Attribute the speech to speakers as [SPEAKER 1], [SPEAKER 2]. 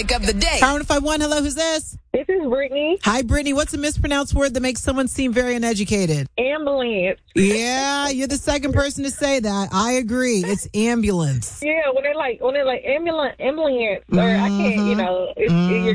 [SPEAKER 1] topic of the day.
[SPEAKER 2] Power 105.1, hello, who's this?
[SPEAKER 3] This is Brittany.
[SPEAKER 2] Hi, Brittany. What's a mispronounced word that makes someone seem very uneducated?
[SPEAKER 3] Ambulance.
[SPEAKER 2] Yeah, you're the second person to say that. I agree. It's ambulance.
[SPEAKER 3] Yeah, when they're like ambulance, or I can't, you're